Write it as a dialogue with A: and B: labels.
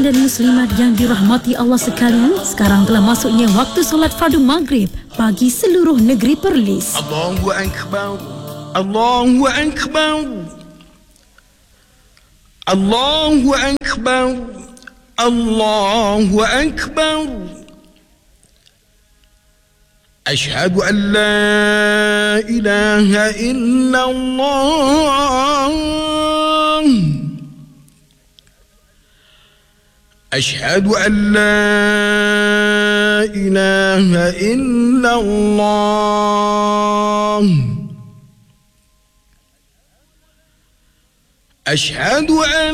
A: Dan muslimat yang dirahmati Allah sekalian, sekarang telah masuknya waktu solat fardu maghrib bagi seluruh negeri Perlis.
B: Allahu Akbar, Allahu Akbar, Allahu Akbar, Allahu Akbar. Asyhadu an la ilaha illallah. أشهد أن لا إله إلا الله أشهد أن